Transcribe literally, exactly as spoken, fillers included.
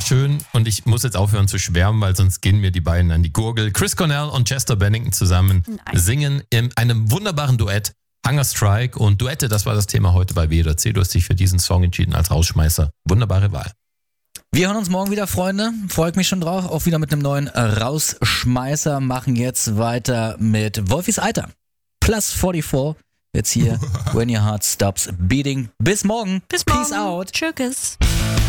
schön und ich muss jetzt aufhören zu schwärmen, weil sonst gehen mir die beiden an die Gurgel. Chris Cornell und Chester Bennington zusammen Nein. singen in einem wunderbaren Duett Hunger Strike und Duette, das war das Thema heute bei W oder C. Du hast dich für diesen Song entschieden als Rausschmeißer. Wunderbare Wahl. Wir hören uns morgen wieder, Freunde. Freut mich schon drauf. Auch wieder mit einem neuen Rausschmeißer. Machen jetzt weiter mit Wolfis Alter. Plus vierundvierzig. Jetzt hier, When Your Heart Stops Beating. Bis morgen. Bis morgen. Peace out. Tschüss.